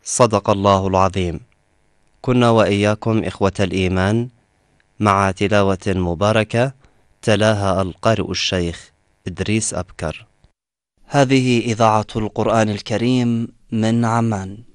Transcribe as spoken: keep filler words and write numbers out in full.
صدق الله العظيم. كنا وإياكم إخوة الإيمان مع تلاوة مباركة تلاها القارئ الشيخ إدريس أبكر. هذه إذاعة القرآن الكريم من عمان.